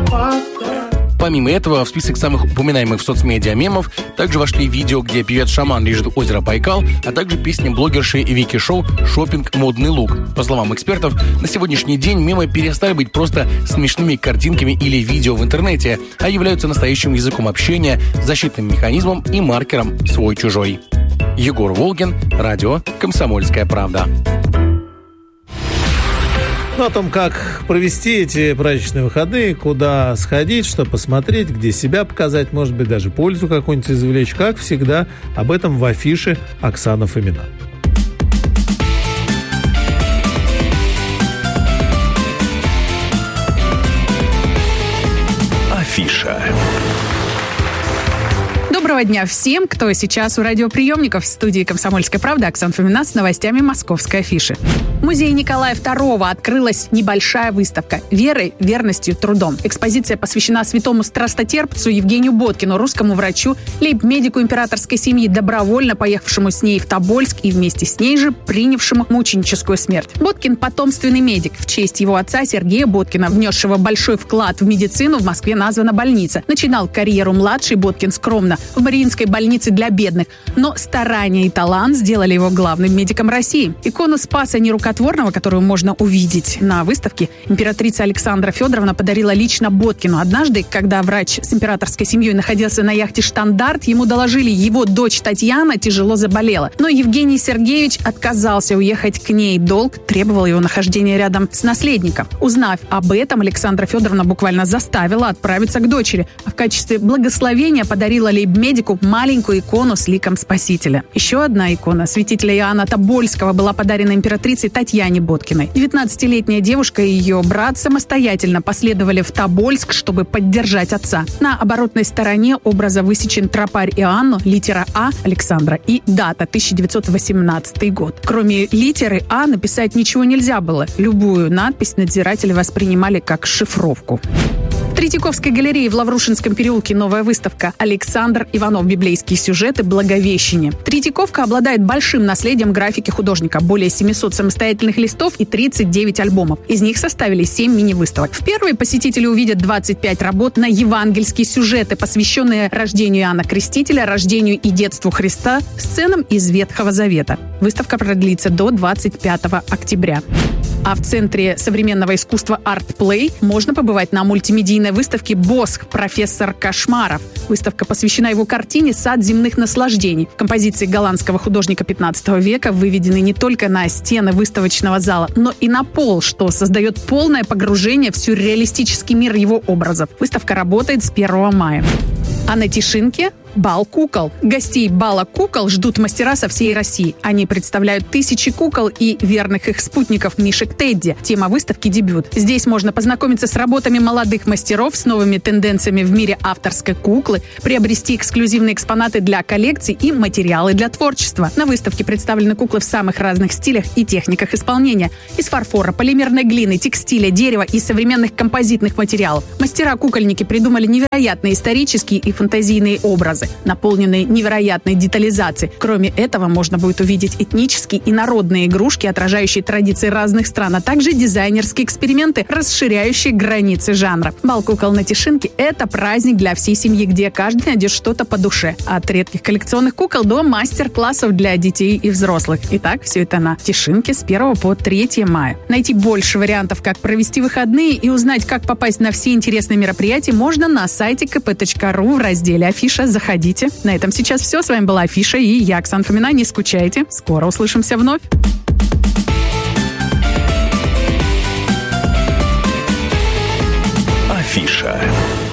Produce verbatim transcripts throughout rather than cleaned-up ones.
Помимо этого, в список самых упоминаемых в соцмедиа мемов также вошли видео, где певец-шаман режет озеро Байкал, а также песня блогерши Вики Шоу «Шопинг. Модный лук». По словам экспертов, на сегодняшний день мемы перестали быть просто смешными картинками или видео в интернете, а являются настоящим языком общения, защитным механизмом и маркером «свой-чужой». Егор Волгин, радио «Комсомольская правда». Ну, о том, как провести эти праздничные выходные, куда сходить, что посмотреть, где себя показать, может быть, даже пользу какую-нибудь извлечь, как всегда, об этом в афише Оксана Фомина. Афиша. Доброго дня всем, кто сейчас у радиоприемников. В студии «Комсомольская правда» Оксана Фомина с новостями московской афиши. В музее Николая второго открылась небольшая выставка «Верой, верностью, трудом». Экспозиция посвящена святому страстотерпцу Евгению Боткину, русскому врачу, лейб-медику императорской семьи, добровольно поехавшему с ней в Тобольск и вместе с ней же принявшему мученическую смерть. Боткин – потомственный медик. В честь его отца Сергея Боткина, внесшего большой вклад в медицину, в Москве названа больница. Начинал карьеру младший Боткин скромно, в Мариинской больнице для бедных. Но старания и талант сделали его главным медиком России. Икону Спаса Нерукотворного, которую можно увидеть на выставке, императрица Александра Федоровна подарила лично Боткину. Однажды, когда врач с императорской семьей находился на яхте «Штандарт», ему доложили, его дочь Татьяна тяжело заболела. Но Евгений Сергеевич отказался уехать к ней. Долг требовал его нахождения рядом с наследником. Узнав об этом, Александра Федоровна буквально заставила отправиться к дочери, а в качестве благословения подарила лейб-медику маленькую икону с ликом Спасителя. Еще одна икона святителя Иоанна Тобольского была подарена императрице Татьяне Боткиной. девятнадцатилетняя девушка и ее брат самостоятельно последовали в Тобольск, чтобы поддержать отца. На оборотной стороне образа высечен тропарь Иоанну, литера А Александра и дата тысяча девятьсот восемнадцатый год. Кроме литеры А написать ничего нельзя было. Любую надпись надзиратели воспринимали как шифровку. В Третьяковской галерее в Лаврушинском переулке новая выставка «Александр Иванов. Библейские сюжеты. Благовещение». Третьяковка обладает большим наследием графики художника. Более семисот самостоятельных листов и тридцать девять альбомов. Из них составили семь мини-выставок. В первой посетители увидят двадцать пять работ на евангельские сюжеты, посвященные рождению Иоанна Крестителя, рождению и детству Христа, сценам из Ветхого Завета. Выставка продлится до двадцать пятого октября. А в Центре современного искусства Art Play можно побывать на мультимедийной выставке «Босх. Профессор Кошмаров». Выставка посвящена его картине «Сад земных наслаждений». Композиции голландского художника пятнадцатого века выведены не только на стены выставочного зала, но и на пол, что создает полное погружение в сюрреалистический мир его образов. Выставка работает с первого мая. А на Тишинке бал кукол. Гостей бала кукол ждут мастера со всей России. Они представляют тысячи кукол и верных их спутников мишек Тедди. Тема выставки «Дебют». Здесь можно познакомиться с работами молодых мастеров, с новыми тенденциями в мире авторской куклы, приобрести эксклюзивные экспонаты для коллекций и материалы для творчества. На выставке представлены куклы в самых разных стилях и техниках исполнения. Из фарфора, полимерной глины, текстиля, дерева и современных композитных материалов. Мастера-кукольники придумали невероятные исторические и фантазийные образы, наполненные невероятной детализацией. Кроме этого, можно будет увидеть этнические и народные игрушки, отражающие традиции разных стран, а также дизайнерские эксперименты, расширяющие границы жанра. Бал кукол на Тишинке – это праздник для всей семьи, где каждый найдет что-то по душе. От редких коллекционных кукол до мастер-классов для детей и взрослых. Итак, все это на Тишинке с первого по третьего мая. Найти больше вариантов, как провести выходные и узнать, как попасть на все интересные мероприятия, можно на сайте ка пэ точка ру в разделе «Афиша». Заходите. На этом сейчас все. С вами была Афиша и я, Оксана Фомина. Не скучайте. Скоро услышимся вновь. Афиша.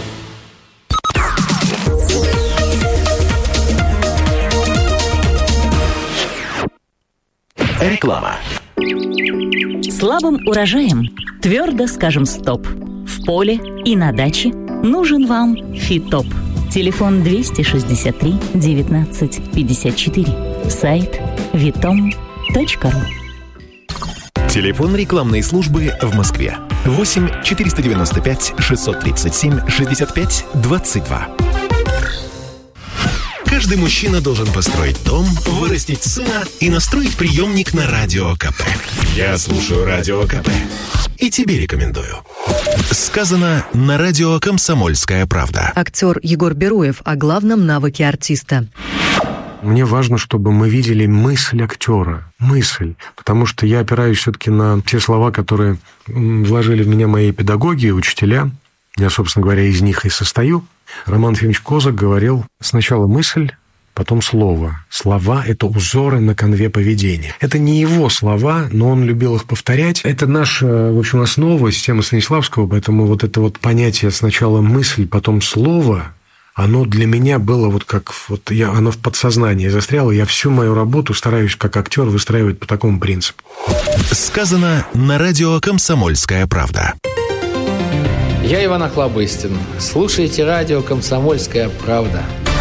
Реклама. Слабым урожаем твердо скажем стоп. В поле и на даче нужен вам Фитоп. Телефон двести шестьдесят три девятнадцать пятьдесят четыре. Сайт витом точка ру. Телефон рекламной службы в Москве. восемь четыреста девяносто пять шестьсот тридцать семь шестьдесят пять двадцать два. Каждый мужчина должен построить дом, вырастить сына и настроить приемник на Радио КП. Я слушаю Радио КП и тебе рекомендую. Сказано на радио «Комсомольская правда». Актер Егор Бероев о главном навыке артиста. Мне важно, чтобы мы видели мысль актера, мысль, потому что я опираюсь все-таки на те слова, которые вложили в меня мои педагоги, учителя. Я, собственно говоря, из них и состою. Роман Ефимович Козак говорил: сначала мысль, потом слово. Слова – это узоры на канве поведения. Это не его слова, но он любил их повторять. Это наша, в общем, основа, система Станиславского, поэтому вот это вот понятие сначала мысль, потом слово, оно для меня было вот как... Вот я, оно в подсознании застряло. Я всю мою работу стараюсь как актер выстраивать по такому принципу. Сказано на радио «Комсомольская правда». Я Иван Охлобыстин. Слушайте радио «Комсомольская правда».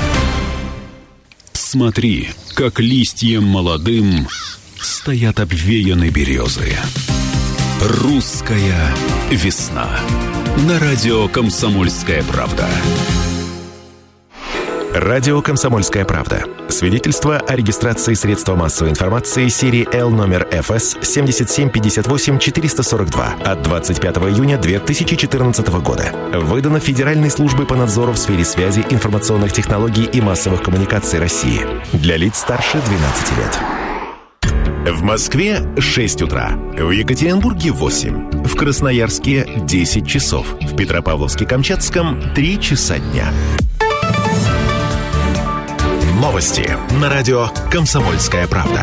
Смотри, как листьям молодым стоят обвеяны березы. Русская весна. На радио «Комсомольская правда». Радио «Комсомольская правда». Свидетельство о регистрации средства массовой информации серии Л номер эф эс семь семь пять восемь четыре сорок два от двадцать пятого июня две тысячи четырнадцатого года. Выдано Федеральной службой по надзору в сфере связи, информационных технологий и массовых коммуникаций России. Для лиц старше двенадцати лет. В Москве шесть утра, в Екатеринбурге восемь, в Красноярске десять часов, в Петропавловске-Камчатском три часа дня. Новости на радио «Комсомольская правда».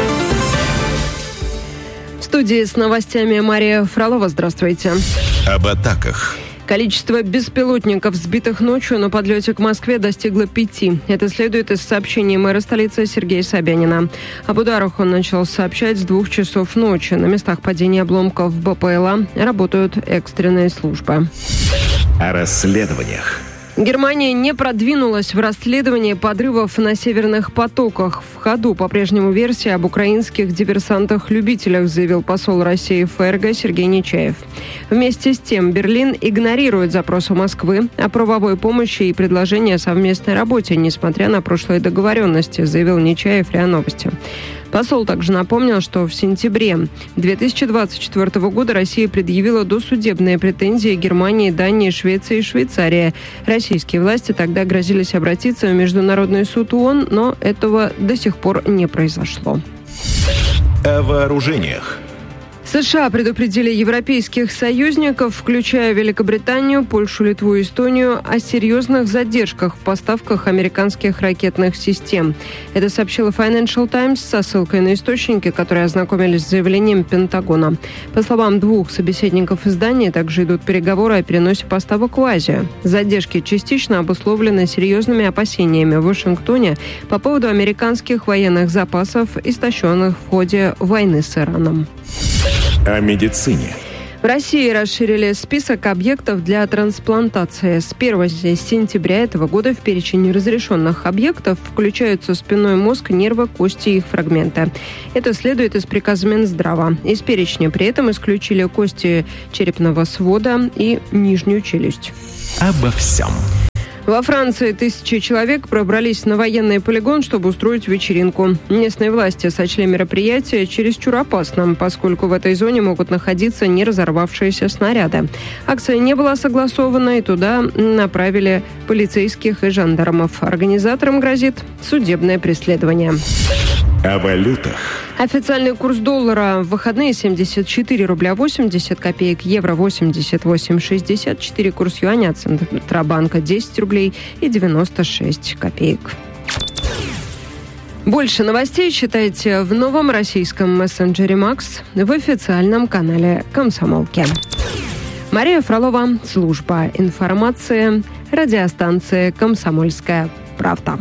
В студии с новостями Мария Фролова. Здравствуйте. Об атаках. Количество беспилотников, сбитых ночью на подлете к Москве, достигло пяти. Это следует из сообщений мэра столицы Сергея Собянина. Об ударах он начал сообщать с двух часов ночи. На местах падения обломков БПЛА работают экстренные службы. О расследованиях. Германия не продвинулась в расследовании подрывов на северных потоках. В ходу по-прежнему версия об украинских диверсантах-любителях, заявил посол России в ФРГ Сергей Нечаев. Вместе с тем Берлин игнорирует запросы Москвы о правовой помощи и предложения о совместной работе, несмотря на прошлые договоренности, заявил Нечаев РИА Новости. Посол также напомнил, что в сентябре две тысячи двадцать четвёртого года Россия предъявила досудебные претензии Германии, Дании, Швеции и Швейцарии. Российские власти тогда грозились обратиться в Международный суд ООН, но этого до сих пор не произошло. О вооружениях. США предупредили европейских союзников, включая Великобританию, Польшу, Литву и Эстонию, о серьезных задержках в поставках американских ракетных систем. Это сообщила Financial Times со ссылкой на источники, которые ознакомились с заявлением Пентагона. По словам двух собеседников издания, также идут переговоры о переносе поставок в Азию. Задержки частично обусловлены серьезными опасениями в Вашингтоне по поводу американских военных запасов, истощенных в ходе войны с Ираном. О медицине. В России расширили список объектов для трансплантации. С первого сентября этого года в перечень разрешенных объектов включаются спинной мозг, нервы, кости и их фрагменты. Это следует из приказа Минздрава. Из перечня при этом исключили кости черепного свода и нижнюю челюсть. Обо всем. Во Франции тысячи человек пробрались на военный полигон, чтобы устроить вечеринку. Местные власти сочли мероприятие чересчур опасным, поскольку в этой зоне могут находиться не разорвавшиеся снаряды. Акция не была согласована, и туда направили полицейских и жандармов. Организаторам грозит судебное преследование. О валютах. Официальный курс доллара в выходные семьдесят четыре рубля восемьдесят копеек, евро восемьдесят восемь шестьдесят четыре, курс юаня от Центробанка десять рублей и девяносто шесть копеек. Больше новостей читайте в новом российском мессенджере Макс в официальном канале Комсомолки. Мария Фролова, служба информации, радиостанция «Комсомольская правда».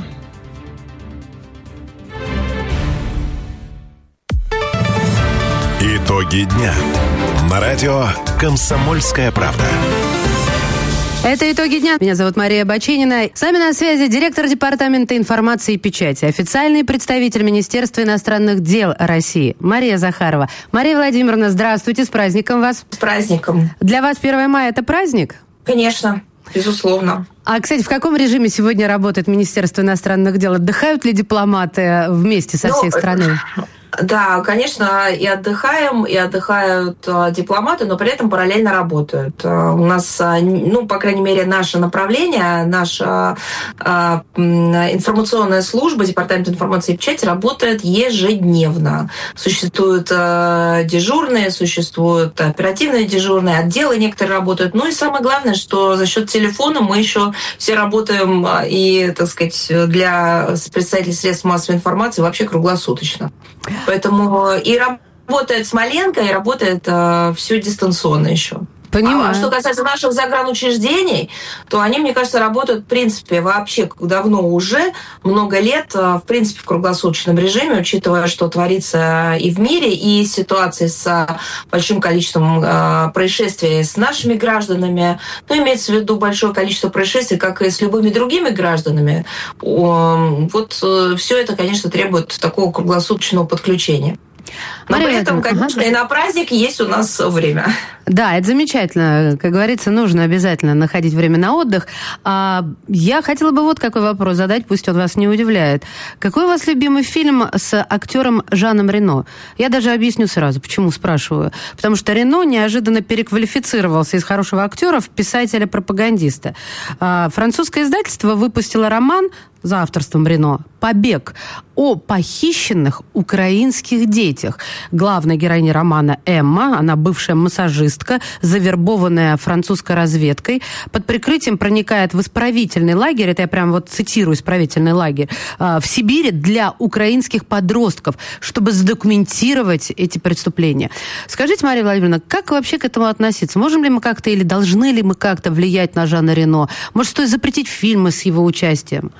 Итоги дня. На радио «Комсомольская правда». Это «Итоги дня». Меня зовут Мария Баченина. С нами на связи директор Департамента информации и печати, официальный представитель Министерства иностранных дел России Мария Захарова. Мария Владимировна, здравствуйте, с праздником вас. С праздником. Для вас первое мая – это праздник? Конечно. безусловно. А, кстати, в каком режиме сегодня работает Министерство иностранных дел? Отдыхают ли дипломаты вместе со всей ну, страной? Да, конечно, и отдыхаем, и отдыхают э, дипломаты, но при этом параллельно работают. Э, у нас, э, ну, по крайней мере, наше направление, наша э, информационная служба, Департамент информации и печати работает ежедневно. Существуют э, дежурные, существуют оперативные дежурные, отделы некоторые работают. Ну и самое главное, что за счет телефона мы еще все работаем и, так сказать, для представителей средств массовой информации вообще круглосуточно. Поэтому и работает Смоленко, и работает э, все дистанционно еще. Понимаю. А что касается наших загранучреждений, то они, мне кажется, работают, в принципе, вообще давно уже, много лет, в принципе, в круглосуточном режиме, учитывая, что творится и в мире, и ситуации с большим количеством э, происшествий с нашими гражданами. Ну, имеется в виду большое количество происшествий, как и с любыми другими гражданами. О, вот э, все это, конечно, требует такого круглосуточного подключения. Но Мария при этом, конечно, ага. и на праздник есть у нас время. Да, это замечательно. Как говорится, нужно обязательно находить время на отдых. А я хотела бы вот какой вопрос задать, пусть он вас не удивляет. Какой у вас любимый фильм с актером Жаном Рено? Я даже объясню сразу, почему спрашиваю. Потому что Рено неожиданно переквалифицировался из хорошего актера в писателя-пропагандиста. А французское издательство выпустило роман за авторством Рено «Побег» о похищенных украинских детях. Главная героиня романа Эмма, она бывшая массажистка, завербованная французской разведкой, под прикрытием проникает в исправительный лагерь, это я прям вот цитирую исправительный лагерь, в Сибири для украинских подростков, чтобы задокументировать эти преступления. Скажите, Мария Владимировна, как вообще к этому относиться? Можем ли мы как-то или должны ли мы как-то влиять на Жана Рено? Может, стоит запретить фильмы с его участием?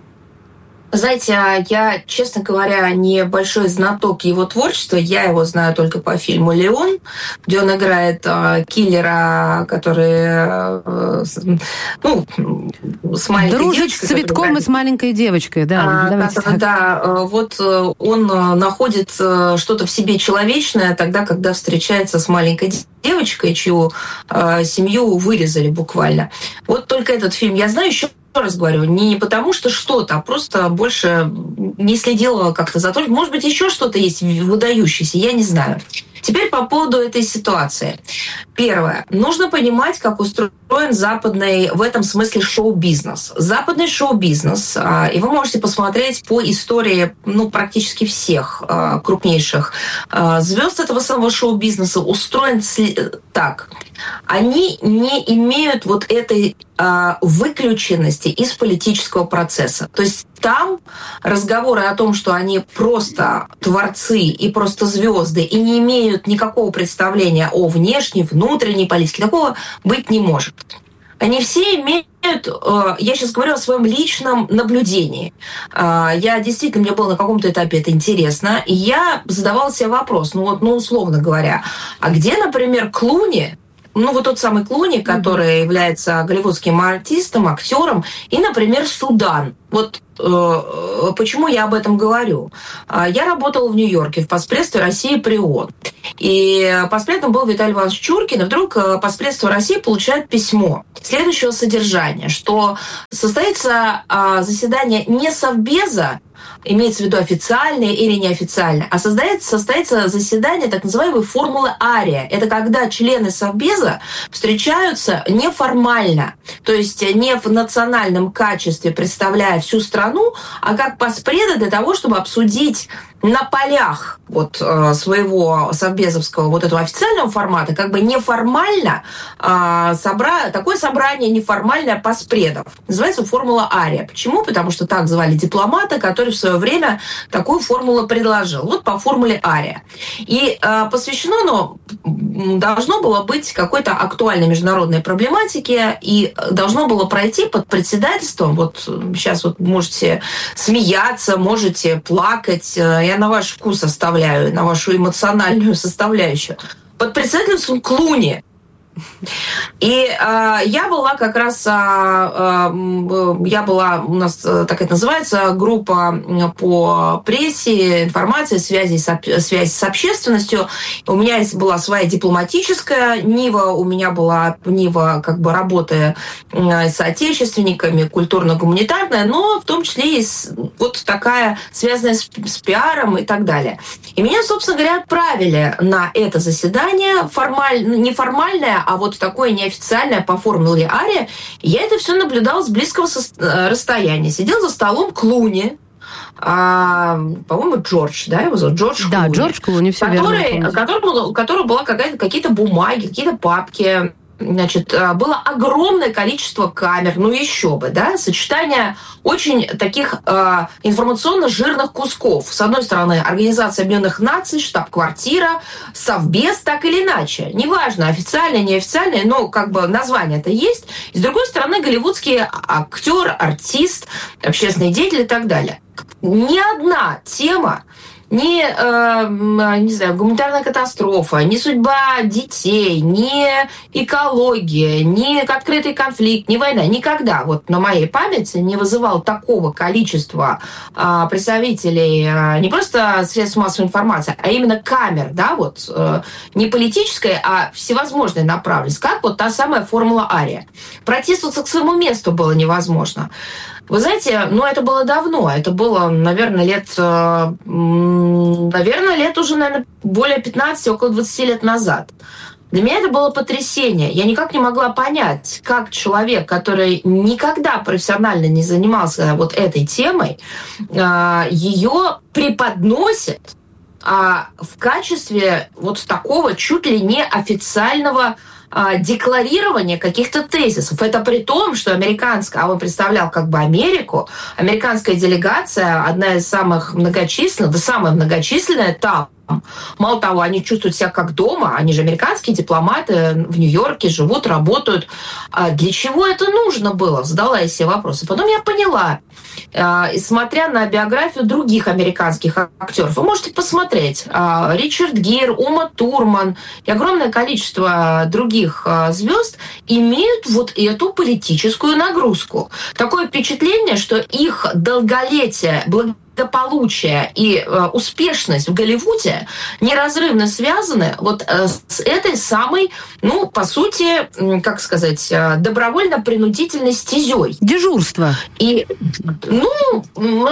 Знаете, я, честно говоря, не большой знаток его творчества. Я его знаю только по фильму «Леон», где он играет э, киллера, который э, ну, с маленькой Дружит девочкой. с цветком и с маленькой девочкой, да. А, да, да, вот он находит что-то в себе человечное тогда, когда встречается с маленькой девочкой, чью э, семью вырезали буквально. Вот только этот фильм я знаю. Еще раз говорю, не потому что что-то, а просто больше не следила как-то за то. Может быть, еще что-то есть выдающееся, я не знаю. Теперь по поводу этой ситуации. Первое. Нужно понимать, как устроен западный, в этом смысле, шоу-бизнес. Западный шоу-бизнес, и вы можете посмотреть по истории ну, практически всех крупнейших звезд этого самого шоу-бизнеса, устроен так. Они не имеют вот этой выключенности из политического процесса. То есть там разговоры о том, что они просто творцы и просто звезды и не имеют никакого представления о внешней, внутренней политике, такого быть не может. Они все имеют, я сейчас говорю о своем личном наблюдении. Я действительно, мне было на каком-то этапе это интересно, и я задавала себе вопрос, ну вот, ну условно говоря, а где, например, Клуни, ну, вот тот самый Клуни, который mm-hmm. является голливудским артистом, актером, и, например, Судан. Вот э, почему я об этом говорю. Я работала в Нью-Йорке в Поспредстве России при ООН. И поспредством был Виталий Иванович Чуркин, и вдруг Поспредство России получает письмо следующего содержания, что состоится э, заседание не Совбеза, имеется в виду официальное или неофициальное, а создается, состоится заседание так называемой формулы Ария. Это когда члены Совбеза встречаются неформально, то есть не в национальном качестве, представляя всю страну, а как поспреды для того, чтобы обсудить на полях вот, своего совбезовского вот этого официального формата, как бы неформально, собра... такое собрание неформальное поспредов. Называется формула Ария. Почему? Потому что так звали дипломата, который в свое время такую формулу предложил. Вот по формуле Ария. И посвящено оно должно было быть какой-то актуальной международной проблематике и должно было пройти под председательством. Вот сейчас вот можете смеяться, можете плакать. Я на ваш вкус оставляю, на вашу эмоциональную составляющую. Под председательством Клуни. И э, я была как раз, э, э, я была, у нас э, так это называется, группа по прессе, информации, связи, со, связи с общественностью. У меня была своя дипломатическая нива, у меня была нива как бы работы э, с соотечественниками, культурно-гуманитарная, но в том числе и с, вот такая, связанная с, с пиаром и так далее. И меня, собственно говоря, отправили на это заседание, формаль, неформальное, а вот такое неофициальное по формуле Ария. Я это все наблюдала с близкого со- расстояния. Сидел за столом Клуни, а, по-моему, Джордж, да, его зовут Джордж Да, Клуни. Джордж Клуни, все который, верно. который, у которого была какая-то, какие-то бумаги, какие-то папки. Значит, было огромное количество камер, ну еще бы, да, сочетание очень таких э, информационно-жирных кусков. С одной стороны, Организация Объединенных Наций, штаб-квартира, Совбез, так или иначе. Неважно, официальное, неофициальное, но как бы название-то есть. И с другой стороны, голливудский актер, артист, общественный деятель и так далее. Ни одна тема, ни, э, не знаю, гуманитарная катастрофа, ни судьба детей, ни экология, ни открытый конфликт, ни война. Никогда вот на моей памяти не вызывал такого количества э, представителей э, не просто средств массовой информации, а именно камер, да, вот, э, не политической, а всевозможной направленности, как вот та самая формула Ария. Протиснуться к своему месту было невозможно. Вы знаете, ну, это было давно. Это было, наверное, лет... Наверное, лет уже, наверное, более пятнадцати, около двадцати лет назад. Для меня это было потрясение. Я никак не могла понять, как человек, который никогда профессионально не занимался вот этой темой, ее преподносит в качестве вот такого чуть ли не официального декларирование каких-то тезисов. Это при том, что американская, а он представлял как бы Америку, американская делегация, одна из самых многочисленных, да самая многочисленная там. Мало того, они чувствуют себя как дома, они же американские дипломаты в Нью-Йорке живут, работают. А для чего это нужно было? Задала я себе вопрос. И потом я поняла, и смотря на биографию других американских актеров, вы можете посмотреть. Ричард Гир, Ума Турман и огромное количество других звезд имеют вот эту политическую нагрузку. Такое впечатление, что их долголетие, благополучие и э, успешность в Голливуде неразрывно связаны вот э, с этой самой, ну, по сути, э, как сказать, э, добровольно-принудительной стезей. Дежурство. И, ну,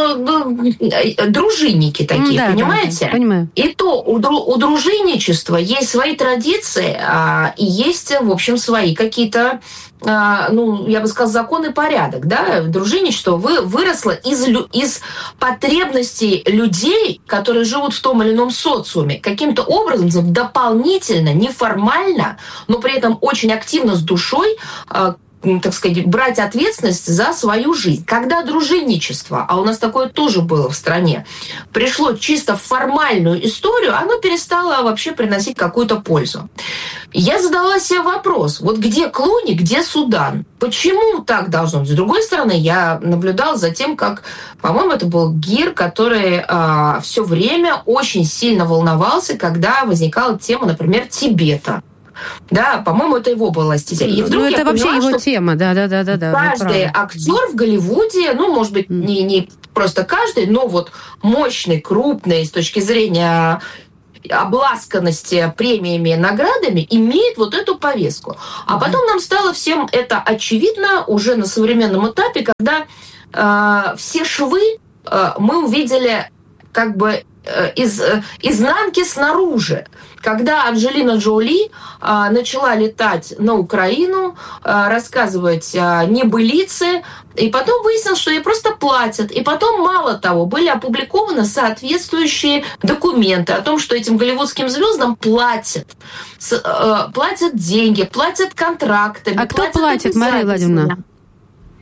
э, дружинники такие, да, понимаете? Да, понимаю. И то у, у дружинничества есть свои традиции, э, и есть, в общем, свои какие-то, ну, я бы сказала, закон и порядок, да, дружинничество вы, выросло из, из потребностей людей, которые живут в том или ином социуме, каким-то образом дополнительно, неформально, но при этом очень активно с душой, так сказать, брать ответственность за свою жизнь. Когда дружинничество, а у нас такое тоже было в стране, пришло чисто в формальную историю, оно перестало вообще приносить какую-то пользу. Я задала себе вопрос, вот где Клуни, где Судан? Почему так должно быть? С другой стороны, я наблюдала за тем, как, по-моему, это был Гир, который э, все время очень сильно волновался, когда возникала тема, например, Тибета. Да, по-моему, это его была стезя. И вдруг ну, я это поняла, вообще его что тема, да, да, да, да, да. Каждый актер в Голливуде, ну, может быть, не, не просто каждый, но вот мощный, крупный с точки зрения обласканности премиями и наградами, имеет вот эту повестку. А потом нам стало всем это очевидно уже на современном этапе, когда э, все швы э, мы увидели как бы э, из э, изнанки снаружи. Когда Анджелина Джоли а, начала летать на Украину, а, рассказывать а, небылицы, и потом выяснилось, что ей просто платят. И потом, мало того, были опубликованы соответствующие документы о том, что этим голливудским звездам платят. С, а, платят деньги, платят контрактами. А кто платит, Мария Владимировна?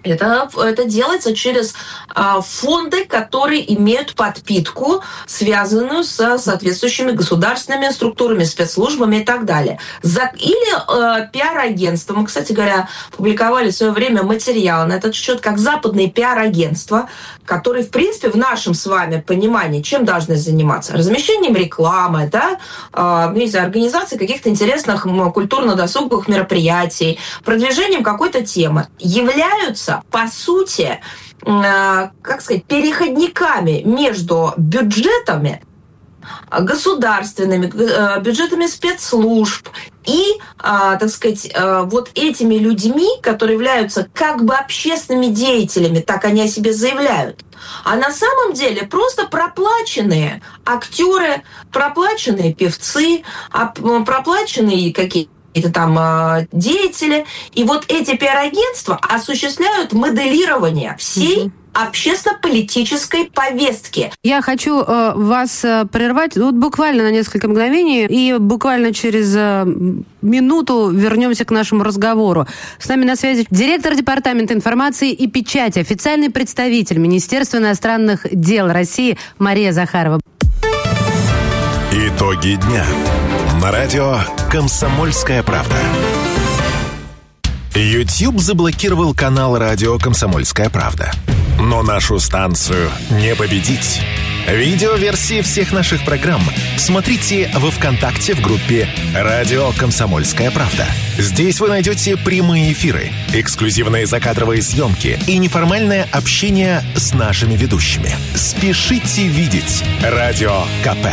Это, это делается через а, фонды, которые имеют подпитку, связанную с соответствующими государственными структурами, спецслужбами и так далее. За, или а, пиар-агентство. Мы, кстати говоря, публиковали в свое время материал на этот счет, как западные пиар-агентства, которые, в принципе, в нашем с вами понимании, чем должны заниматься? Размещением рекламы, да? а, не знаю, организацией каких-то интересных культурно-досуговых мероприятий, продвижением какой-то темы, являются по сути, как сказать, переходниками между бюджетами государственными, бюджетами спецслужб и, так сказать, вот этими людьми, которые являются как бы общественными деятелями, так они о себе заявляют. А на самом деле просто проплаченные актеры, проплаченные певцы, проплаченные какие-то какие-то там э, деятели. И вот эти пиар-агентства осуществляют моделирование всей mm-hmm. общественно-политической повестки. Я хочу э, вас э, прервать вот буквально на несколько мгновений, и буквально через э, минуту вернемся к нашему разговору. С нами на связи директор Департамента информации и печати, официальный представитель Министерства иностранных дел России Мария Захарова. Итоги дня. На радио «Комсомольская правда». YouTube заблокировал канал радио «Комсомольская правда». Но нашу станцию не победить. Видеоверсии всех наших программ смотрите во ВКонтакте в группе «Радио Комсомольская правда». Здесь вы найдете прямые эфиры, эксклюзивные закадровые съемки и неформальное общение с нашими ведущими. Спешите видеть Радио КП.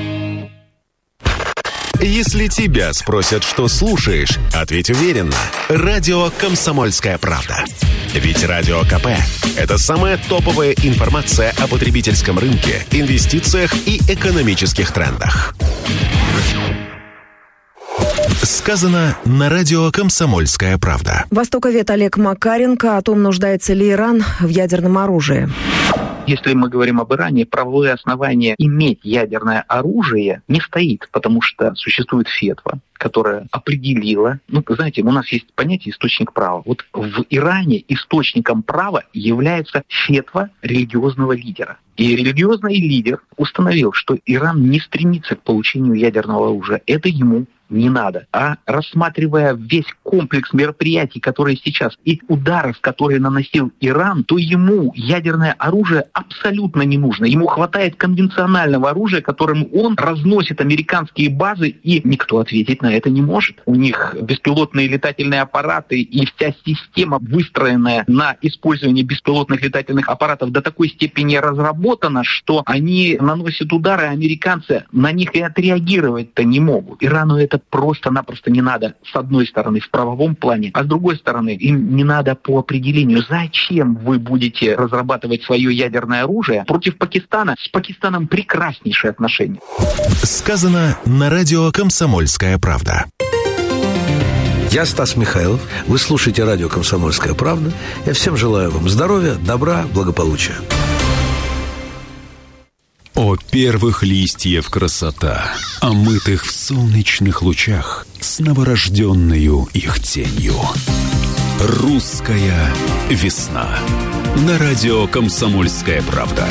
Если тебя спросят, что слушаешь, ответь уверенно. Радио «Комсомольская правда». Ведь Радио КП – это самая топовая информация о потребительском рынке, инвестициях и экономических трендах. Сказано на радио «Комсомольская правда». Востоковед Олег Макаренко о том, нуждается ли Иран в ядерном оружии. Если мы говорим об Иране, правовое основание иметь ядерное оружие не стоит, потому что существует фетва, которая определила, ну, знаете, у нас есть понятие источник права. Вот в Иране источником права является фетва религиозного лидера. И религиозный лидер установил, что Иран не стремится к получению ядерного оружия. Это ему не надо. А рассматривая весь комплекс мероприятий, которые сейчас, и ударов, которые наносил Иран, то ему ядерное оружие абсолютно не нужно. Ему хватает конвенционального оружия, которым он разносит американские базы, и никто ответить на это не может. У них беспилотные летательные аппараты, и вся система, выстроенная на использовании беспилотных летательных аппаратов, до такой степени разработана, что они наносят удары, а американцы на них и отреагировать-то не могут. Ирану это просто-напросто не надо, с одной стороны, в правовом плане, а с другой стороны, им не надо по определению. Зачем вы будете разрабатывать свое ядерное оружие против Пакистана? С Пакистаном прекраснейшие отношения. Сказано на радио «Комсомольская правда». Я Стас Михайлов. Вы слушаете радио «Комсомольская правда». Я всем желаю вам здоровья, добра, благополучия. О первых листьев красота, омытых в солнечных лучах с новорожденною их тенью. Русская весна. На радио «Комсомольская правда».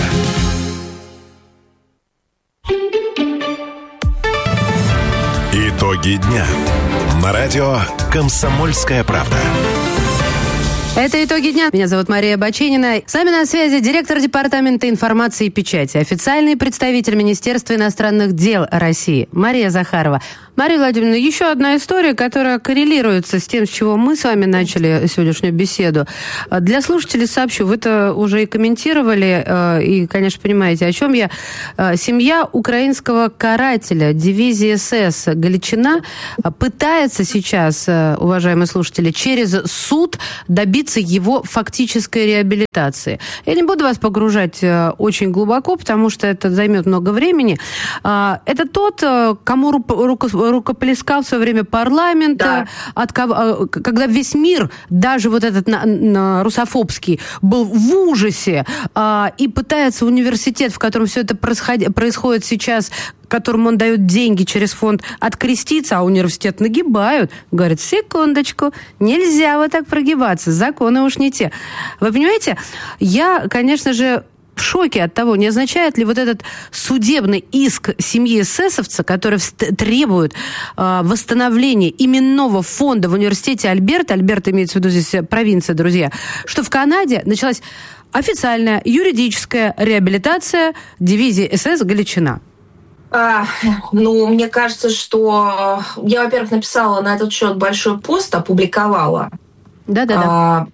Итоги дня. На радио «Комсомольская правда». Это «Итоги дня». Меня зовут Мария Баченина. С нами на связи директор Департамента информации и печати, официальный представитель Министерства иностранных дел России Мария Захарова. Мария Владимировна, еще одна история, которая коррелируется с тем, с чего мы с вами начали сегодняшнюю беседу. Для слушателей сообщу, вы это уже и комментировали, и, конечно, понимаете, о чем я. Семья украинского карателя дивизии СС «Галичина» пытается сейчас, уважаемые слушатели, через суд добиться его фактической реабилитации. Я не буду вас погружать очень глубоко, потому что это займет много времени. Это тот, кому руководит рукоплескал в свое время парламента, да. от, когда весь мир, даже вот этот на, на, русофобский, был в ужасе, а, и пытается университет, в котором все это происходит, происходит сейчас, которому он дает деньги через фонд, откреститься, а университет нагибают. Говорят, секундочку, нельзя вот так прогибаться, законы уж не те. Вы понимаете, я, конечно же, в шоке от того, не означает ли вот этот судебный иск семьи эсэсовца, который требует э, восстановления именного фонда в университете Альберта, Альберта имеется в виду здесь провинция, друзья, что в Канаде началась официальная юридическая реабилитация дивизии СС «Галичина». А, ну, мне кажется, что я, во-первых, написала на этот счет большой пост, опубликовала. Да-да-да. А,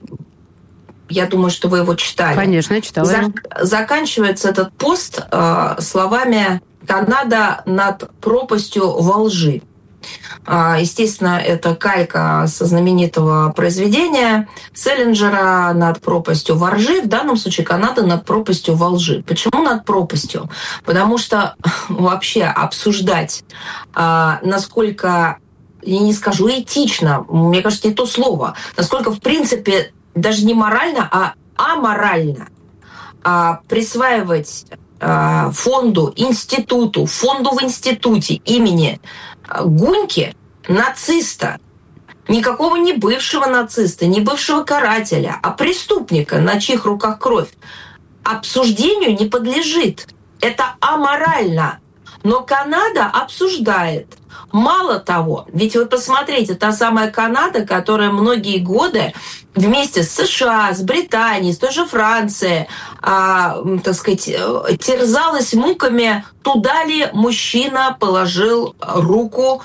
я думаю, что вы его читали. Конечно, я читала. За- заканчивается этот пост э, словами «Канада над пропастью во лжи». Э, естественно, это калька со знаменитого произведения Селлинджера «Над пропастью во ржи». В данном случае Канада над пропастью во лжи. Почему над пропастью? Потому что вообще обсуждать, э, насколько, я не скажу этично, мне кажется, не то слово, насколько, в принципе, даже не морально, а аморально а, присваивать а, фонду, институту, фонду в институте имени Гуньки, нациста, никакого не бывшего нациста, не бывшего карателя, а преступника, на чьих руках кровь, обсуждению не подлежит. Это аморально. Но Канада обсуждает. Мало того, ведь вы посмотрите, та самая Канада, которая многие годы вместе с США, с Британией, с той же Францией, а, так сказать, терзалась муками, туда ли мужчина положил руку,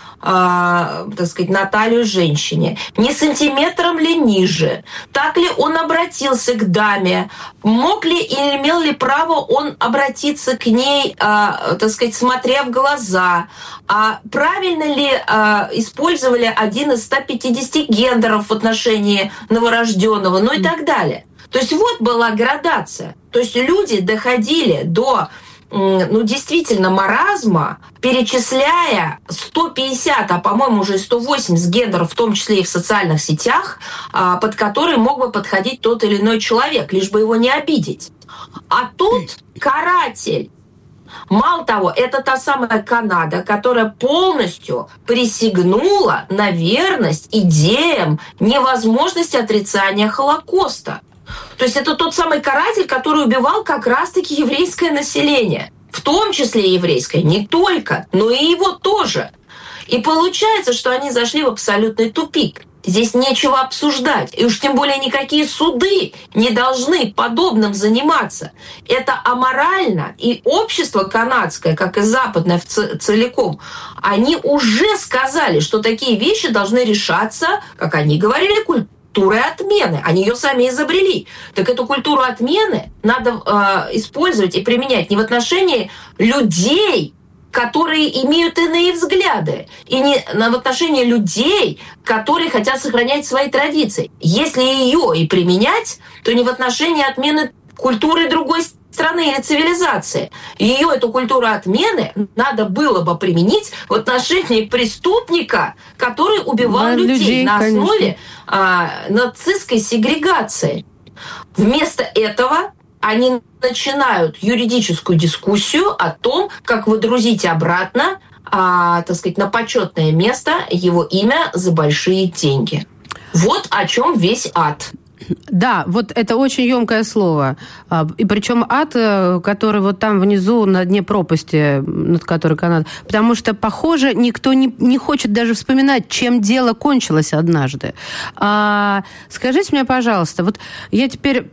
а, так сказать, на талию женщине, не сантиметром ли ниже, так ли он обратился к даме, мог ли и имел ли право он обратиться к ней, а, так сказать, смотря в глаза, а правильно ли а, использовали один из ста пятидесяти гендеров в отношении новорожденного, ну и так далее. То есть вот была градация. То есть люди доходили до, ну, действительно, маразма, перечисляя сто пятьдесят, а, по-моему, уже сто восемьдесят гендеров, в том числе и в социальных сетях, под которые мог бы подходить тот или иной человек, лишь бы его не обидеть. А тут каратель. Мало того, это та самая Канада, которая полностью присягнула на верность идеям невозможности отрицания Холокоста. То есть это тот самый каратель, который убивал как раз-таки еврейское население. В том числе и еврейское, не только, но и его тоже. И получается, что они зашли в абсолютный тупик. Здесь нечего обсуждать. И уж тем более никакие суды не должны подобным заниматься. Это аморально. И общество канадское, как и западное целиком, они уже сказали, что такие вещи должны решаться, как они говорили, культурой отмены. Они ее сами изобрели. Так эту культуру отмены надо э, использовать и применять не в отношении людей, которые имеют иные взгляды, и не в отношении людей, которые хотят сохранять свои традиции. Если ее и применять, то не в отношении отмены культуры другой страны или цивилизации. Ее, эту культуру отмены, надо было бы применить в отношении преступника, который убивал да, людей, людей на основе а, нацистской сегрегации. Вместо этого они начинают юридическую дискуссию о том, как выдрузить обратно, а, так сказать, на почетное место его имя за большие деньги. Вот о чем весь ад. Да, вот это очень емкое слово. И причем ад, который вот там внизу, на дне пропасти, над которой Канада. Потому что, похоже, никто не, не хочет даже вспоминать, чем дело кончилось однажды. А, скажите мне, пожалуйста, вот я теперь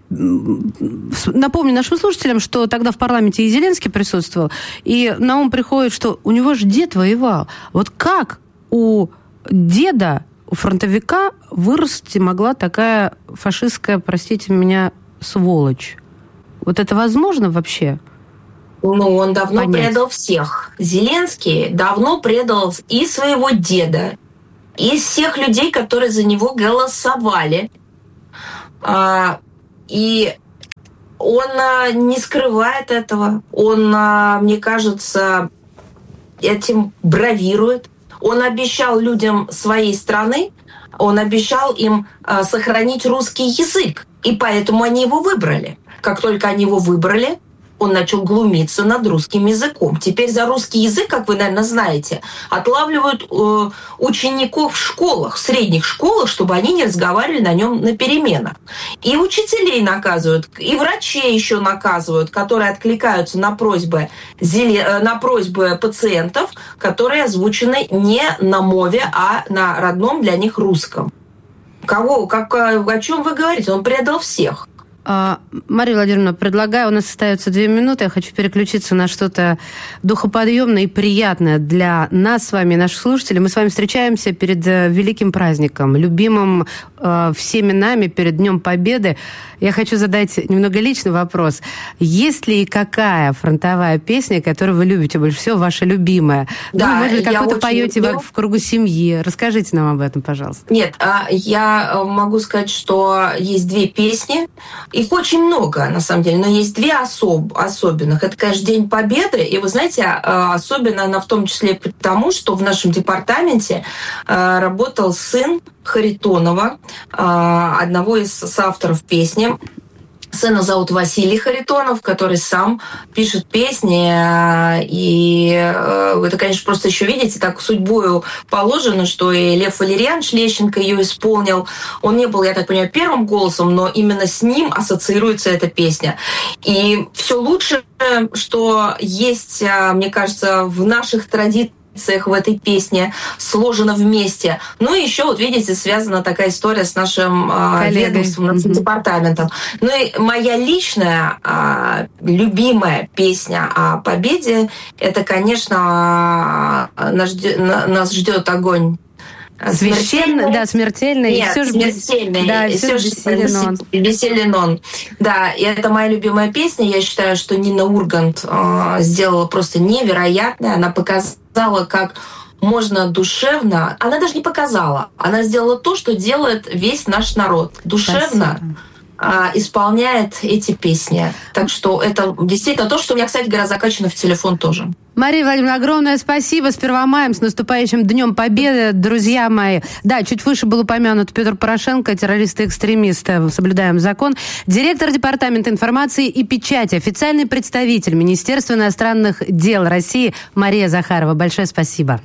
напомню нашим слушателям, что тогда в парламенте и Зеленский присутствовал, и на ум приходит, что у него же дед воевал. Вот как у деда, у фронтовика вырасти могла такая фашистская, простите меня, сволочь? Вот это возможно вообще? Ну, он давно понять? предал всех. Зеленский давно предал и своего деда, и всех людей, которые за него голосовали. И он не скрывает этого. Он, мне кажется, этим бравирует. Он обещал людям своей страны, он обещал им э, сохранить русский язык, и поэтому они его выбрали. Как только они его выбрали, он начал глумиться над русским языком. Теперь за русский язык, как вы, наверное, знаете, отлавливают э, учеников в школах, в средних школах, чтобы они не разговаривали на нем на переменах. И учителей наказывают, и врачей еще наказывают, которые откликаются на просьбы, на просьбы пациентов, которые озвучены не на мове, а на родном для них русском. Кого, как, о чем вы говорите? Он предал всех. А, Мария Владимировна, предлагаю, у нас остается две минуты, я хочу переключиться на что-то духоподъемное и приятное для нас с вами, наших слушателей. Мы с вами встречаемся перед великим праздником, любимым э, всеми нами, перед Днем Победы. Я хочу задать немного личный вопрос. Есть ли какая фронтовая песня, которую вы любите больше всего, ваша любимая? Да, ну, может быть, какую-то поете люблю. в кругу семьи? Расскажите нам об этом, пожалуйста. Нет, я могу сказать, что есть две песни. Их очень много, на самом деле, но есть две особ, особенных. Это, конечно, День Победы, и, вы знаете, особенно она в том числе потому, что в нашем департаменте работал сын Харитонова, одного из соавторов песни. Сына зовут Василий Харитонов, который сам пишет песни, и это, конечно, просто еще, видите, так судьбою положено, что и Лев Валерьянович Лещенко ее исполнил. Он не был, я так понимаю, первым голосом, но именно с ним ассоциируется эта песня. И все лучшее, что есть, мне кажется, в наших традициях, в этой песне сложено вместе. Ну и еще, вот видите, связана такая история с нашим Коллегой. ведомством, нашим mm-hmm. департаментом. Ну и моя личная а, любимая песня о победе, это, конечно, нас, нас ждет огонь. Священный, да, смертельный. Нет, и все смертельный. Да, и все все веселен он. Веселен он. Да, и это моя любимая песня. Я считаю, что Нина Ургант э, сделала просто невероятное. Она показала, как можно душевно... Она даже не показала. Она сделала то, что делает весь наш народ. Душевно э, исполняет эти песни. Так что это действительно то, что у меня, кстати говоря, закачано в телефон тоже. Мария Владимировна, огромное спасибо. С Первомаем, с наступающим Днем Победы, друзья мои. Да, чуть выше был упомянут Петр Порошенко, террорист и экстремист. Соблюдаем закон. Директор Департамента информации и печати, официальный представитель Министерства иностранных дел России Мария Захарова. Большое спасибо.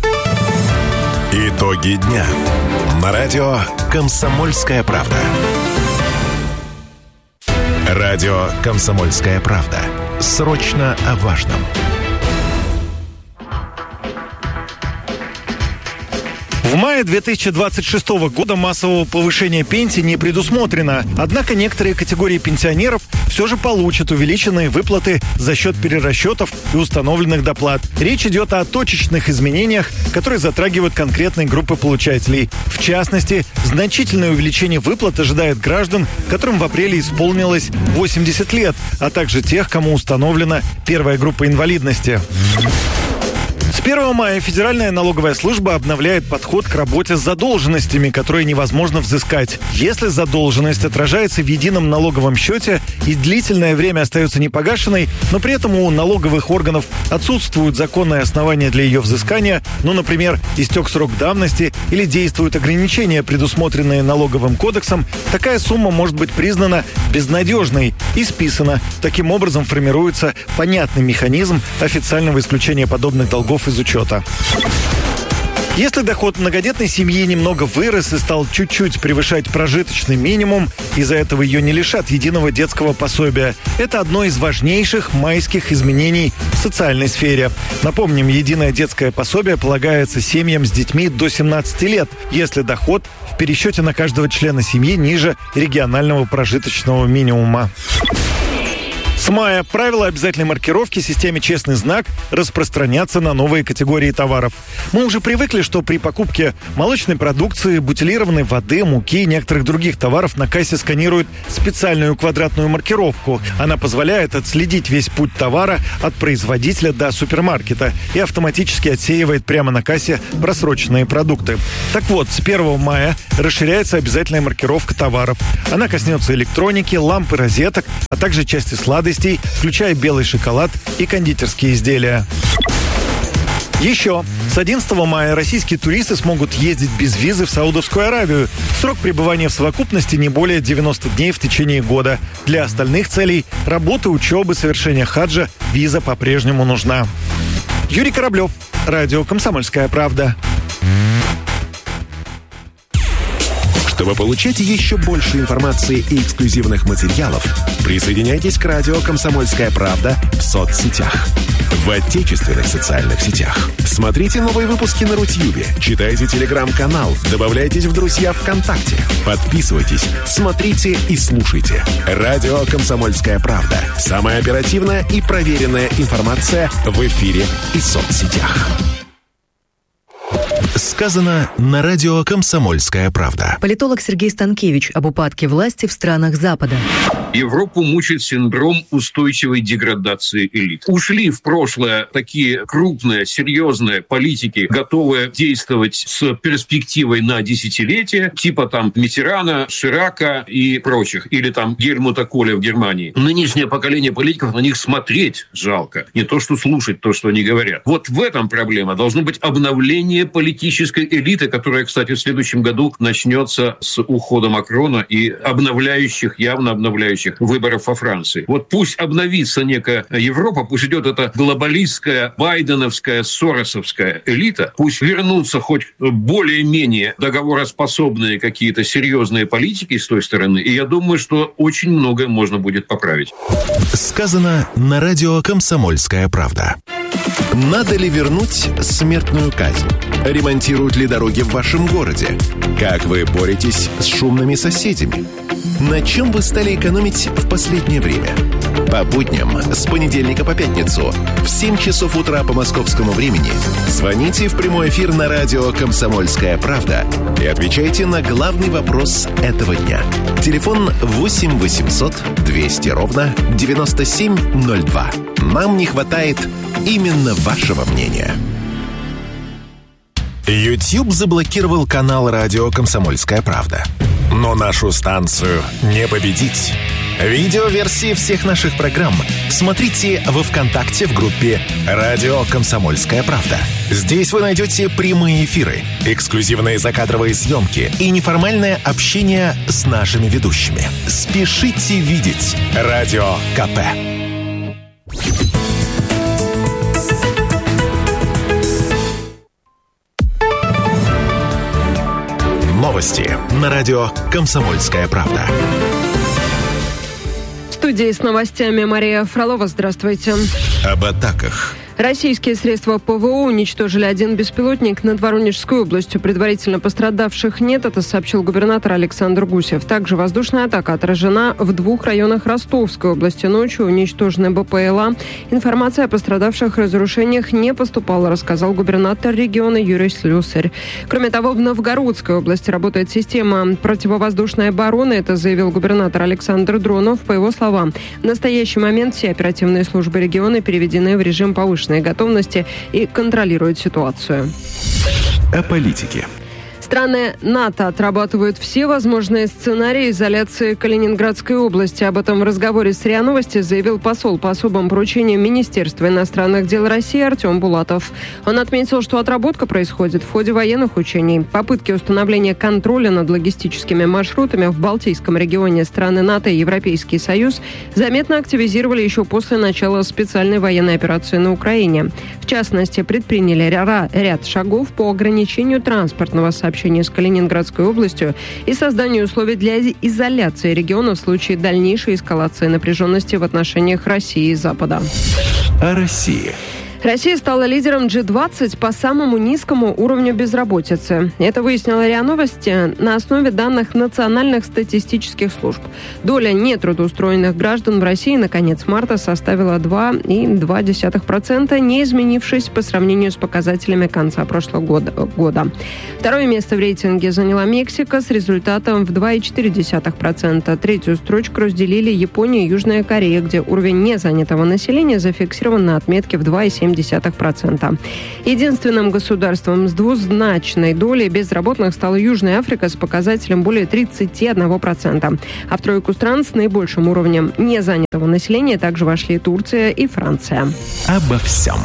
Итоги дня. На радио «Комсомольская правда». Радио «Комсомольская правда». Срочно о важном. В мае две тысячи двадцать шестого года массового повышения пенсий не предусмотрено. Однако некоторые категории пенсионеров все же получат увеличенные выплаты за счет перерасчетов и установленных доплат. Речь идет о точечных изменениях, которые затрагивают конкретные группы получателей. В частности, значительное увеличение выплат ожидает граждан, которым в апреле исполнилось восемьдесят лет, а также тех, кому установлена первая группа инвалидности. С первого мая Федеральная налоговая служба обновляет подход к работе с задолженностями, которые невозможно взыскать. Если задолженность отражается в едином налоговом счете и длительное время остается непогашенной, но при этом у налоговых органов отсутствуют законные основания для ее взыскания, ну, например, истек срок давности или действуют ограничения, предусмотренные налоговым кодексом, такая сумма может быть признана безнадежной и списана. Таким образом формируется понятный механизм официального исключения подобных долгов из учета. Если доход многодетной семьи немного вырос и стал чуть-чуть превышать прожиточный минимум, из-за этого ее не лишат единого детского пособия. Это одно из важнейших майских изменений в социальной сфере. Напомним, единое детское пособие полагается семьям с детьми до семнадцати лет, если доход в пересчете на каждого члена семьи ниже регионального прожиточного минимума. С мая правила обязательной маркировки в системе «Честный знак» распространятся на новые категории товаров. Мы уже привыкли, что при покупке молочной продукции, бутилированной воды, муки и некоторых других товаров на кассе сканируют специальную квадратную маркировку. Она позволяет отследить весь путь товара от производителя до супермаркета и автоматически отсеивает прямо на кассе просроченные продукты. Так вот, с первого мая расширяется обязательная маркировка товаров. Она коснется электроники, ламп и розеток, а также части сладостей, включая белый шоколад и кондитерские изделия. Еще с одиннадцатого мая российские туристы смогут ездить без визы в Саудовскую Аравию. Срок пребывания в совокупности не более девяносто дней в течение года. Для остальных целей – работы, учебы, совершения хаджа – виза по-прежнему нужна. Юрий Кораблев, радио «Комсомольская правда». Чтобы получать еще больше информации и эксклюзивных материалов, присоединяйтесь к радио «Комсомольская правда» в соцсетях. В отечественных социальных сетях. Смотрите новые выпуски на Рутьюбе, читайте телеграм-канал, добавляйтесь в друзья ВКонтакте, подписывайтесь, смотрите и слушайте. Радио «Комсомольская правда». Самая оперативная и проверенная информация в эфире и соцсетях. Сказано на радио «Комсомольская правда». Политолог Сергей Станкевич об упадке власти в странах Запада. Европу мучает синдром устойчивой деградации элит. Ушли в прошлое такие крупные, серьезные политики, готовые действовать с перспективой на десятилетия, типа там Миттерана, Ширака и прочих, или там Гельмута Коля в Германии. Нынешнее поколение политиков, на них смотреть жалко, не то что слушать то, что они говорят. Вот в этом проблема. Должно быть обновление политической элиты, которая, кстати, в следующем году начнется с ухода Макрона и обновляющих, явно обновляющих выборов во Франции. Вот пусть обновится некая Европа, пусть идет эта глобалистская, байденовская, соросовская элита, пусть вернутся хоть более-менее договороспособные какие-то серьезные политики с той стороны, и я думаю, что очень многое можно будет поправить. Сказано на радио «Комсомольская правда». Надо ли вернуть смертную казнь? Ремонтируют ли дороги в вашем городе? Как вы боретесь с шумными соседями? На чем вы стали экономить в последнее время? По будням с понедельника по пятницу в семь часов утра по московскому времени звоните в прямой эфир на радио «Комсомольская правда» и отвечайте на главный вопрос этого дня. Телефон восемь восемьсот двести ровно девяносто семь ноль два. Нам не хватает именно вашего мнения. YouTube заблокировал канал радио «Комсомольская правда». Но нашу станцию не победить. Видеоверсии всех наших программ смотрите во ВКонтакте в группе «Радио Комсомольская правда». Здесь вы найдете прямые эфиры, эксклюзивные закадровые съемки и неформальное общение с нашими ведущими. Спешите видеть Радио КП. Новости на радио «Комсомольская правда». В студии с новостями Мария Фролова. Здравствуйте. Об атаках. Российские средства ПВО уничтожили один беспилотник над Воронежской областью. Предварительно пострадавших нет, это сообщил губернатор Александр Гусев. Также воздушная атака отражена в двух районах Ростовской области. Ночью уничтожены БПЛА. Информация о пострадавших разрушениях не поступала, рассказал губернатор региона Юрий Слюсарь. Кроме того, в Новгородской области работает система противовоздушной обороны. Это заявил губернатор Александр Дронов. По его словам, в настоящий момент все оперативные службы региона переведены в режим повышенной готовности и контролирует ситуацию. О политике. Страны НАТО отрабатывают все возможные сценарии изоляции Калининградской области. Об этом в разговоре с РИА Новости заявил посол по особым поручениям Министерства иностранных дел России Артем Булатов. Он отметил, что отработка происходит в ходе военных учений. Попытки установления контроля над логистическими маршрутами в Балтийском регионе страны НАТО и Европейский Союз заметно активизировали еще после начала специальной военной операции на Украине. В частности, предприняли ряд шагов по ограничению транспортного сообщения с Калининградской областью и созданию условий для изоляции региона в случае дальнейшей эскалации напряженности в отношениях России и Запада. О России. Россия стала лидером джи двадцать по самому низкому уровню безработицы. Это выяснила РИА Новости на основе данных национальных статистических служб. Доля нетрудоустроенных граждан в России на конец марта составила два целых две десятых процента, не изменившись по сравнению с показателями конца прошлого года. Второе место в рейтинге заняла Мексика с результатом в два целых четыре десятых процента. Третью строчку разделили Япония и Южная Корея, где уровень незанятого населения зафиксирован на отметке в два целых семь десятых процента. Единственным государством с двузначной долей безработных стала Южная Африка с показателем более тридцать один процент. А в тройку стран с наибольшим уровнем незанятого населения также вошли Турция и Франция. Обо всем.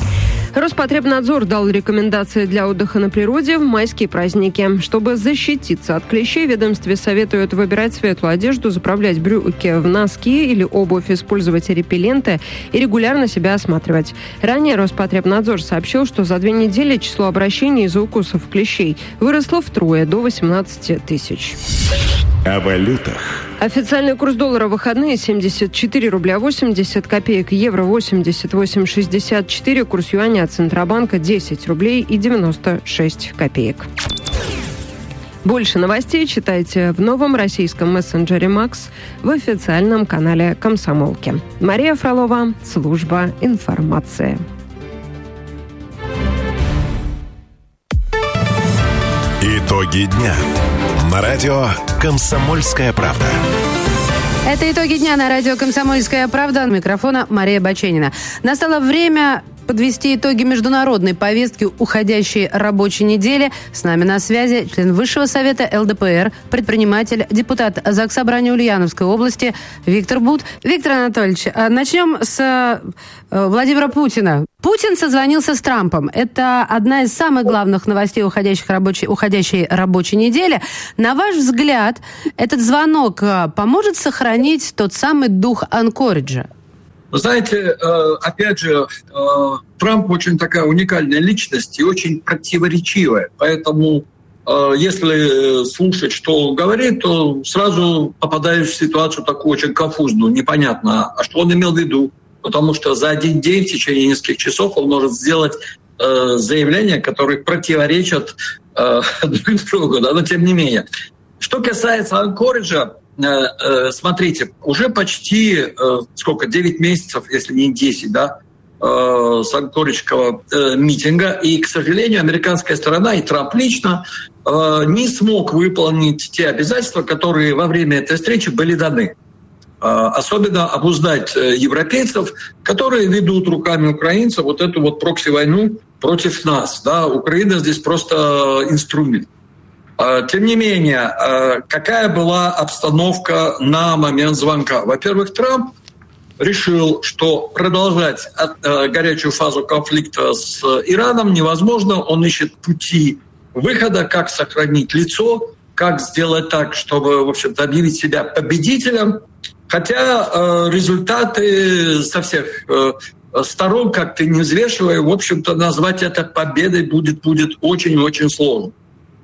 Роспотребнадзор дал рекомендации для отдыха на природе в майские праздники. Чтобы защититься от клещей, в ведомстве советуют выбирать светлую одежду, заправлять брюки в носки или обувь, использовать репелленты и регулярно себя осматривать. Ранее Роспотребнадзор сообщил, что за две недели число обращений из-за укусов клещей выросло втрое, до восемнадцати тысяч. О валютах. Официальный курс доллара в выходные семьдесят четыре рубля восемьдесят копеек, евро восемьдесят восемь шестьдесят четыре, курс юаня от Центробанка десять рублей и девяносто шесть копеек. Больше новостей читайте в новом российском мессенджере «Макс» в официальном канале «Комсомолки». Мария Фролова, служба информации. Итоги дня. На радио «Комсомольская правда». Это итоги дня на радио «Комсомольская правда». У микрофона Мария Баченина. Настало время подвести итоги международной повестки уходящей рабочей недели. С нами на связи член Высшего совета эл дэ пэ эр, предприниматель, депутат Заксобрания Ульяновской области Виктор Бут. Виктор Анатольевич, начнем с Владимира Путина. Путин созвонился с Трампом. Это одна из самых главных новостей уходящих рабочей, уходящей рабочей недели. На ваш взгляд, этот звонок поможет сохранить тот самый дух Анкориджа? Вы знаете, опять же, Трамп очень такая уникальная личность и очень противоречивая. Поэтому, если слушать, что он говорит, то сразу попадаешь в ситуацию такую очень конфузную, непонятно, а что он имел в виду. Потому что за один день, в течение нескольких часов, он может сделать заявления, которые противоречат друг другу, да, но тем не менее. Что касается Анкориджа, смотрите, уже почти, сколько, девять месяцев, если не десять, да, с анкориджского митинга, и, к сожалению, американская сторона и Трамп лично не смог выполнить те обязательства, которые во время этой встречи были даны. Особенно обуздать европейцев, которые ведут руками украинцев вот эту вот прокси-войну против нас. Да, Украина здесь просто инструмент. Тем не менее, какая была обстановка на момент звонка? Во-первых, Трамп решил, что продолжать горячую фазу конфликта с Ираном невозможно. Он ищет пути выхода, как сохранить лицо, как сделать так, чтобы, в общем-то, объявить себя победителем. Хотя результаты со всех сторон, как ты не взвешивая, в общем-то, назвать это победой будет, будет очень-очень сложно.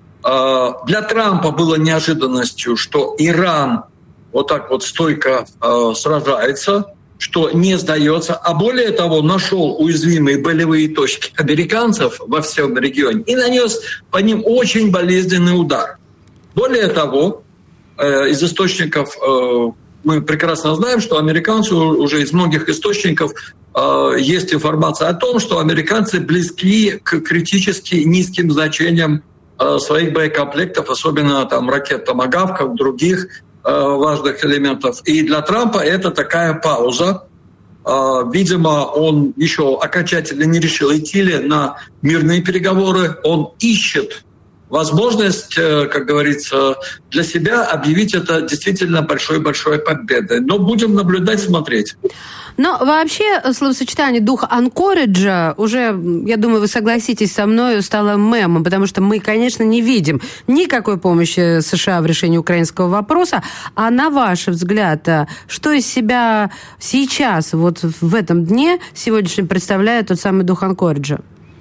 Для Трампа было неожиданностью, что Иран вот так вот стойко сражается, что не сдается, а более того, нашел уязвимые болевые точки американцев во всем регионе и нанес по ним очень болезненный удар. Более того, из источников мы прекрасно знаем, что американцы уже из многих источников есть информация о том, что американцы близки к критически низким значениям своих боекомплектов, особенно там ракет «Томагавков», других э, важных элементов. И для Трампа это такая пауза. Э, видимо, он еще окончательно не решил, идти ли на мирные переговоры. Он ищет возможность, э, как говорится, для себя объявить это действительно большой-большой победой. Но будем наблюдать, смотреть. Но вообще словосочетание «дух Анкориджа» уже, я думаю, вы согласитесь со мной, стало мемом, потому что мы, конечно, не видим никакой помощи США в решении украинского вопроса. А на ваш взгляд, что из себя сейчас, вот в этом дне сегодняшнем, представляет тот самый дух Анкориджа?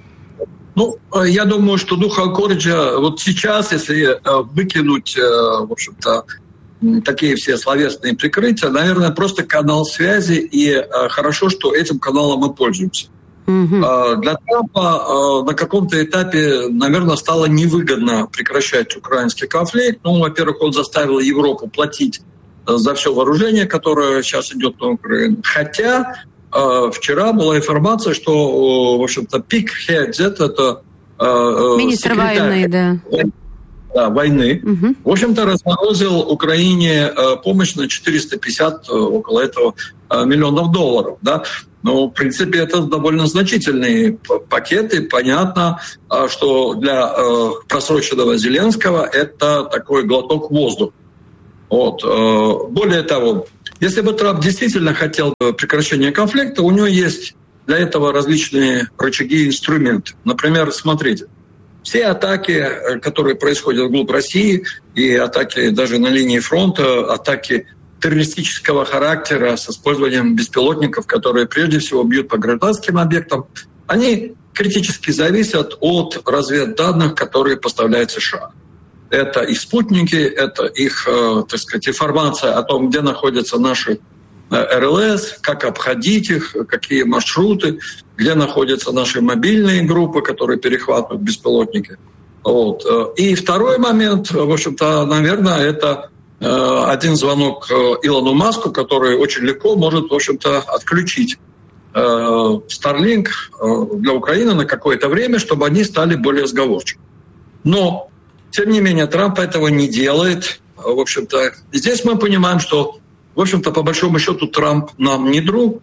Ну, я думаю, что дух Анкориджа вот сейчас, если выкинуть, в общем-то, такие все словесные прикрытия, наверное, просто канал связи, и э, хорошо, что этим каналом мы пользуемся. Mm-hmm. Э, для Трампа э, на каком-то этапе, наверное, стало невыгодно прекращать украинский конфликт. Ну, во-первых, он заставил Европу платить за все вооружение, которое сейчас идет на Украину. Хотя э, вчера была информация, что, э, в общем-то, Пит Хедзет, это э, министр войны, да. Да, войны. Угу. В общем-то, разморозил Украине э, помощь на четыреста пятьдесят, э, около этого, э, миллионов долларов. Да? Ну, в принципе, это довольно значительные пакеты. Понятно, э, что для э, просроченного Зеленского это такой глоток воздуха. Вот. Э, более того, если бы Трамп действительно хотел прекращения конфликта, у него есть для этого различные рычаги и инструменты. Например, смотрите, все атаки, которые происходят вглубь России, и атаки даже на линии фронта, атаки террористического характера с использованием беспилотников, которые прежде всего бьют по гражданским объектам, они критически зависят от разведданных, которые поставляет США. Это их спутники, это их, так сказать, информация о том, где находятся наши эр эл эс, как обходить их, какие маршруты, где находятся наши мобильные группы, которые перехватывают беспилотники. Вот. И второй момент, в общем-то, наверное, это один звонок Илону Маску, который очень легко может, в общем-то, отключить Starlink для Украины на какое-то время, чтобы они стали более сговорчивы. Но, тем не менее, Трамп этого не делает. В общем-то, здесь мы понимаем, что, в общем-то, по большому счету, Трамп нам не друг.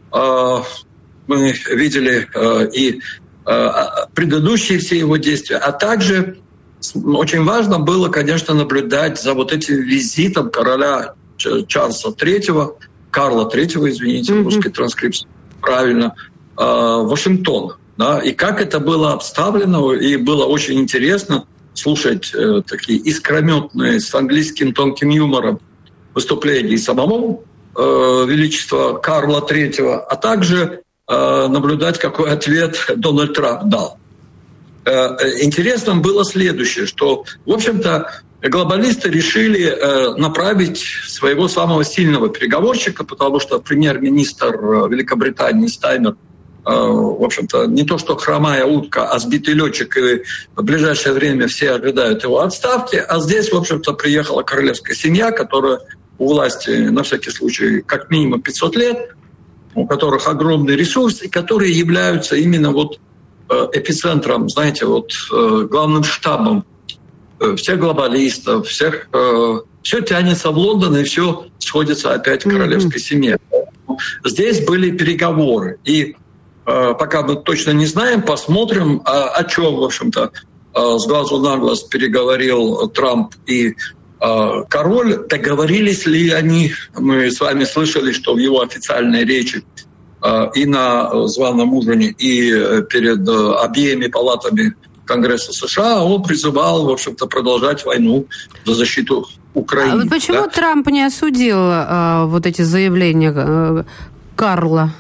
Мы видели и предыдущие все его действия, а также очень важно было, конечно, наблюдать за вот этим визитом короля Чарльза третьего, Карла третьего, извините, mm-hmm. русской транскрипции, правильно, в Вашингтон. Да, и как это было обставлено, и было очень интересно слушать такие искрометные с английским тонким юмором выступления самого величества Карла третьего, а также наблюдать, какой ответ Дональд Трамп дал. Интересным было следующее, что, в общем-то, глобалисты решили направить своего самого сильного переговорщика, потому что премьер-министр Великобритании Стаймер, в общем-то, не то что хромая утка, а сбитый летчик, и в ближайшее время все ожидают его отставки, а здесь, в общем-то, приехала королевская семья, которая у власти, на всякий случай, как минимум пятьсот лет, у которых огромный ресурс, и которые являются именно вот эпицентром, знаете, вот главным штабом всех глобалистов, всех, все тянется в Лондон, и все сходится опять к королевской mm-hmm. семье. Здесь были переговоры, и пока мы точно не знаем, посмотрим, о чем, в общем-то, с глазу на глаз переговорил Трамп и король, договорились ли они. Мы с вами слышали, что в его официальной речи и на званом ужине, и перед обеими палатами Конгресса США он призывал, в общем-то, продолжать войну за защиту Украины. А вот почему да? Трамп не осудил а, вот эти заявления а, Карла?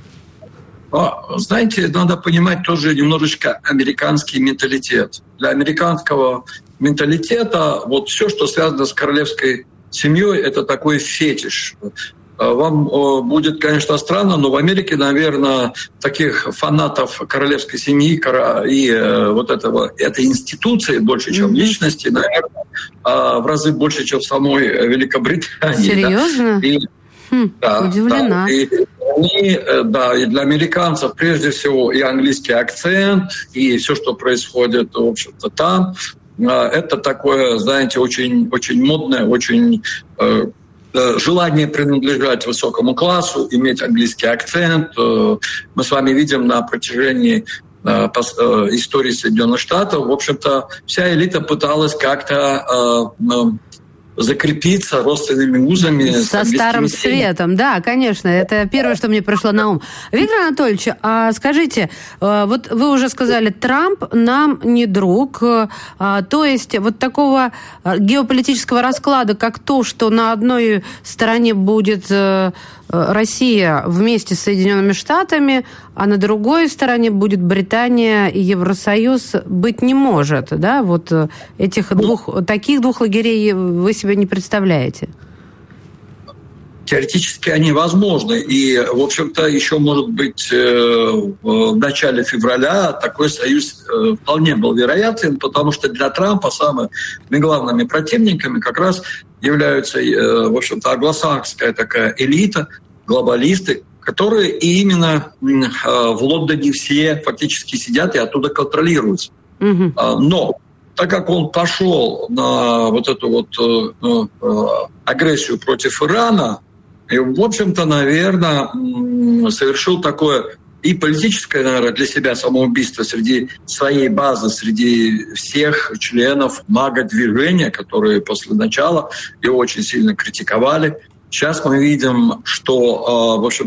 А, знаете, надо понимать тоже немножечко американский менталитет. Для американского менталитета вот все, что связано с королевской семьей, это такой фетиш. Вам будет, конечно, странно, но в Америке, наверное, таких фанатов королевской семьи и вот этого, этой институции больше, чем личности, наверное, в разы больше, чем в самой Великобритании. Серьезно? Да. И, хм, да, удивлена. Да, и, и, да, и для американцев прежде всего и английский акцент, и все, что происходит, в общем-то, там, это такое, знаете, очень, очень модное, очень желание принадлежать высокому классу, иметь английский акцент. Мы с вами видим на протяжении истории Соединенных Штатов, в общем-то, вся элита пыталась как-то закрепиться родственными узами. Со Старым Светом, да, конечно. Это первое, что мне пришло на ум. Виктор Анатольевич, а скажите, вот вы уже сказали, Трамп нам не друг. То есть вот такого геополитического расклада, как то, что на одной стороне будет Россия вместе с Соединенными Штатами, а на другой стороне будет Британия и Евросоюз, быть не может, да? Вот этих двух, таких двух лагерей вы себе не представляете? Теоретически они возможны. И, в общем-то, еще, может быть, в начале февраля такой союз вполне был вероятен, потому что для Трампа самыми главными противниками как раз являются, в общем-то, англосаксская такая элита, глобалисты, которые именно в Лондоне все фактически сидят и оттуда контролируются. Угу. Но так как он пошел на вот эту вот агрессию против Ирана, и, в общем-то, наверное, совершил такое и политическое, наверное, для себя самоубийство среди своей базы, среди всех членов МАГА-движения, которые после начала его очень сильно критиковали. Сейчас мы видим, что, в общем,